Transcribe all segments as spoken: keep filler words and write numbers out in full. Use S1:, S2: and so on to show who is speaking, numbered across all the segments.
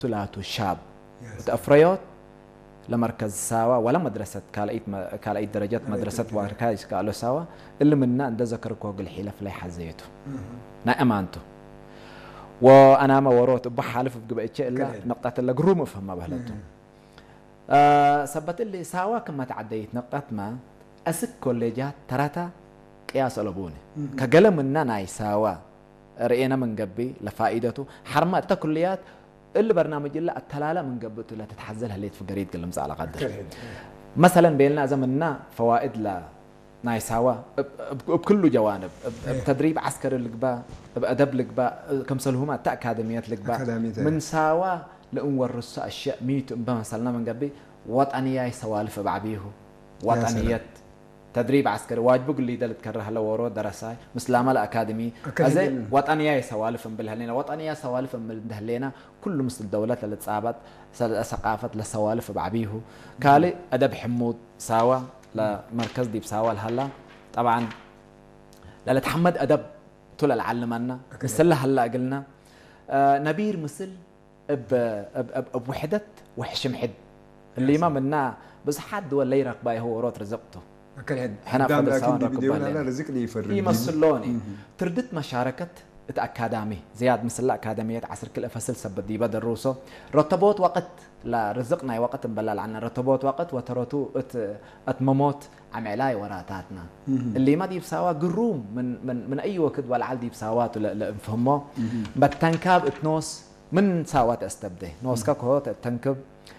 S1: ثلاث الشاب وتأفريات لمركز ساوا ولا مدرسة كالأيت كالأيت درجات مدرسة واركايس كالو ساوا اللي منا عند ذكر كوج الحيلة في حزيته نأمانته وأنا ما وروت بحالف بجبأة شيء إلا نقطة اللي جروم أفهم بهلته أه سبت اللي ساوا كما تعديت نقطة ما أسك كوليجات تراتا قياس ألبوني كجلم منا ناي ساوا رأينا من قبي لفائدته حرمة كليات اللي برنامج الله التلالة من قبته لا تتحزلها ليت في قريد كلمز على قدر مثلا بيننا زمننا فوائد لا نايساوا بكل جوانب بتدريب عسكري لقبا بأدب لقبا كمسلهما تأكاديميات لقبا من ساوا لأنور رسا أشياء ميت بمثلنا من قبي وطنية سوالف بعبيه وطنية تدريب عسكري واجب اللي ده تكره هلا ورو درساي مسلمة الأكاديمي أزاي وطنية سوالف بالهلينا وطنية سوالف بالهلينا كل مثل الدولات اللي تصابت ثقافة لسوالف بعبيه كالي أدب حمود ساوا لمركز دي بساوا هلا طبعا لا تحمد أدب طول العلمنا مثل هلا قلنا آه نبير مثل ب ب بوحدة وحشم حد اللي ما منا بس حد ولا يرق باي هو روت رزقته
S2: أكلهن
S1: هنا فضل سوان
S2: ركبالين أنا رزقني يفرق
S1: يمثلوني تردت مشاركة أكاديمي زياد مثل الأكاديمية عصر كل فصل سبب دي بدل روسو رتبوت وقت لا رزقنا وقت بلال عنا رتبوت وقت وترتو ات اتمموت عم علاي وراتاتنا اللي ما دي بساوا قروم من من من أي وقت ولا عال دي بساوات ولا فهمه بتنكب اتنوس من ساوات استبده نوس كاكو تنكب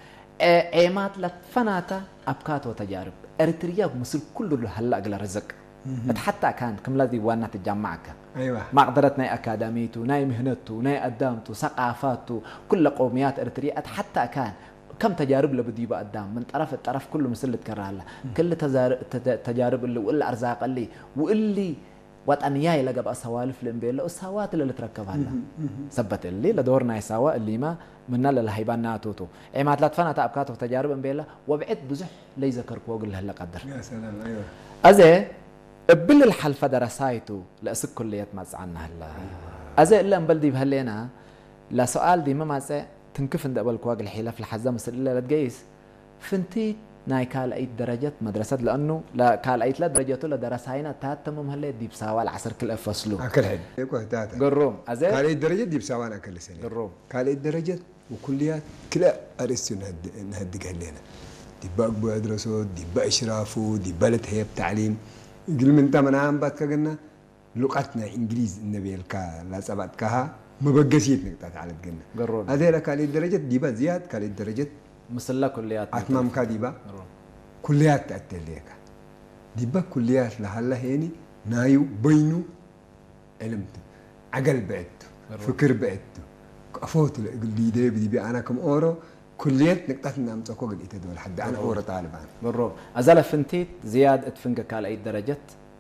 S1: ايمات لفناتا أبكات وتجارب أريتريا مثل كل هلا قل رزق حتى كان كم الذي وانا تجمعك
S2: ايوه
S1: ما قدرتنا اكاديميته ناي مهنته ناي قدامته ثقافاته كل قوميات اريتريا حتى كان كم تجارب له بدي قدام من طرف الطرف كله مثل تكرر له كل تجارب اللي ولا ارزاق اللي واللي وطنياي لقى بقى سوالف الانبيل والسوات اللي تركبها لها ثبت اللي لدورنا يساوى اللي ما من لا هيبان توتو اي ما ثلاث فنا تابكات وتجارب انبيل وبعد بزح لي ذكر كوغ هلا قدر
S2: يا سلام ايوه
S1: ازي قبل الحلفه درسايته لاسك كليات ما عنا هلا ازي الا بلدي بهلينا لا سؤال دي ما ما تنكف عند قبل كوغ الحيله في الحزه مثل الا تقيس فنتي ناي كال اي درجات مدرسه لانه لا كال اي ثلاث درجات ولا درساينا تاتمم هلا دي بساوى العصر كل فصلوا
S2: اكل هد يكو تاتا
S1: قروم ازي
S2: كال اي درجات دي بساوى انا كل سنه
S1: قروم
S2: كال اي درجات وكليات كلا ارسل نهد نهدق هلينا دي بقبو ادرسوا دي باشرافو دي بلد هي بتعليم قل من تمن عام بعد كنا لغتنا انجليز النبي الكا لا سبعت كها ما بقسيت نقطه على قلنا
S1: قروم
S2: هذه لا كال اي درجات دي زياد كال اي درجات
S1: مثل كليات
S2: اتمام كديبا كليات تأتليك ديبا كليات لهلا هيني نايو بينو علمت عقل بعت فكر بعت افوت اللي دي بدي انا كم اورو كليات نقطتنا امسكوا قد يتدول حد انا اورو طالبان
S1: بالروم ازال فنتيت زياد اتفنق قال اي درجات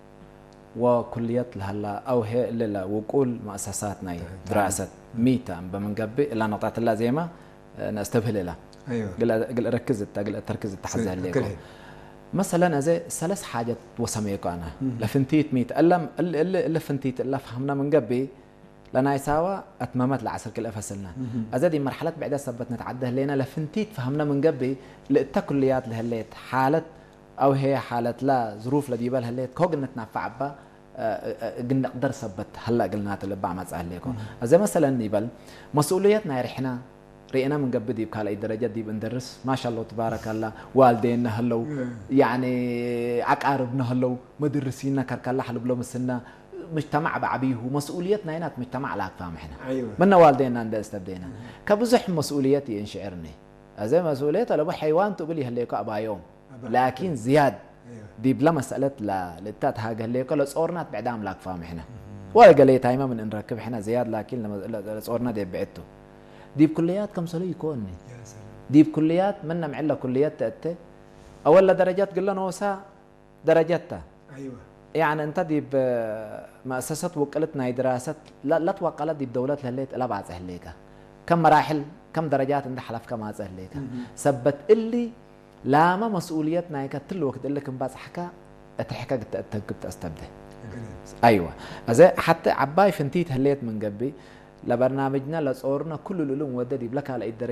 S1: وكليات لهلا او هي لا وقول مؤسساتنا دراسه ميتا بمنقبي الا نطعت الله زي ما نستبهل لها
S2: ايوه
S1: قل قل ركزت قل تركز التحزه ليكم مثلا زي ثلاث حاجات وسميكو انا لفنتيت ميت الا الا الا فنتيت الا فهمنا من قبي لنا يساوى اتممت العصر كل فصلنا ازدي مرحله بعدها ثبت نتعدى لنا لفنتيت فهمنا من قبي التكليات لهليت حاله او هي حاله لا ظروف لديبال هليت كوغ نتنفع با قلنا نقدر ثبت هلا قلنا تلبع ما تسال لكم زي مثلا نيبل مسؤوليتنا رحنا رئينا من قبل دي بكال أي درجات دي بندرس ما شاء الله تبارك الله والدينا هلو يعني عقاربنا هلو مدرسينا كركلا حلو بلو مسنا مجتمع بعبيه مسؤوليتنا هنا مجتمع لا فاهم احنا
S2: ايوه
S1: من والدينا عند استبدينا كبزح مسؤوليتي ينشعرني زي مسؤوليته لو حيوان تقولي هليك ابا يوم لكن زياد دي بلا مساله لا لتات حاجه هليك لو صورنا بعدام لا فاهم احنا ولا قال لي تايما من نركب احنا زياد لكن لما صورنا دي بعدته دي بكليات كم سنه يكونني
S2: يا سلام
S1: دي بكليات منا معله كليات تأتي اولا درجات قلنا نوسا درجاتها
S2: ايوه
S1: يعني انت دي بمؤسسه وكلتنا دراسه لا لا توكلت دي بدولات لهليت لا بعد هليكا كم مراحل كم درجات عند حلف كم هليكا ثبت اللي لا ما مسؤوليتنا كتل الوقت اللي كم باز حكا تحكى تكبت استبده ايوه زي حتى عباي فنتيت هليت من قبي لبرنامجنا لصورنا كل العلوم وددي بلك على الدرجة